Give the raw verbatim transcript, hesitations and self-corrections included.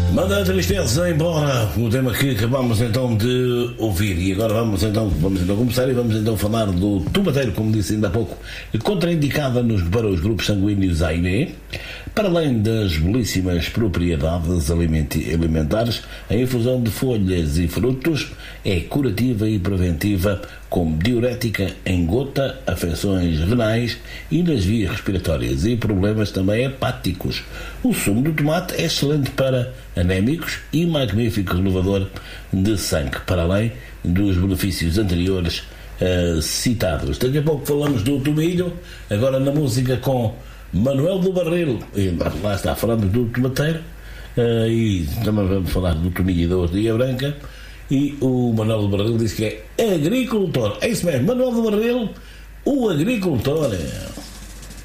Manda a tristeza embora, o tema que acabamos então de ouvir. E agora vamos então, vamos então começar e vamos então falar do tomateiro, como disse ainda há pouco, contraindicada nos, para os grupos sanguíneos A e B. Para além das belíssimas propriedades alimentares, a infusão de folhas e frutos é curativa e preventiva, como diurética em gota, afecções renais e nas vias respiratórias e problemas também hepáticos. O sumo do tomate é excelente para anémicos e magnífico renovador de sangue, para além dos benefícios anteriores uh, citados. Daqui a pouco falamos do tomilho, agora na música com Manuel do Barril, e lá está, falando do tomateiro, uh, e também vamos falar do tomilho e da ortiga branca. E o Manuel do Barril diz que é agricultor. É isso mesmo, Manuel do Barril, o agricultor.